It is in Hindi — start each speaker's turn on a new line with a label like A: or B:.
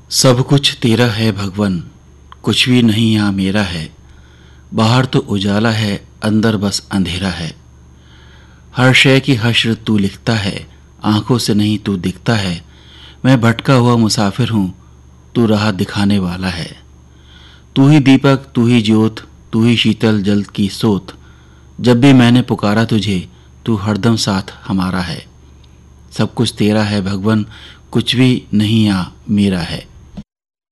A: सब कुछ तेरा है भगवन, कुछ भी नहीं यहाँ मेरा है। बाहर तो उजाला है, अंदर बस अंधेरा है। हर शय की हश्र तू लिखता है, आंखों से नहीं तू दिखता है। मैं भटका हुआ मुसाफिर हूँ, तू राह दिखाने वाला है। तू ही दीपक, तू ही ज्योत, तू ही शीतल जल की सोत। जब भी मैंने पुकारा तुझे, तू हरदम साथ हमारा है। सब कुछ तेरा है भगवन, कुछ भी नहीं यहाँ मेरा है।